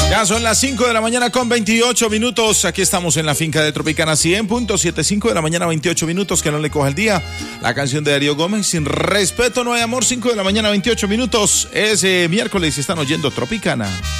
Ya son las 5 de la mañana con 28 minutos. Aquí estamos en la finca de Tropicana 100.7, 5 de la mañana 28 minutos. Que no le coja el día. La canción de Darío Gómez, Sin Respeto No Hay Amor, 5 de la mañana 28 minutos. Es miércoles y están oyendo Tropicana.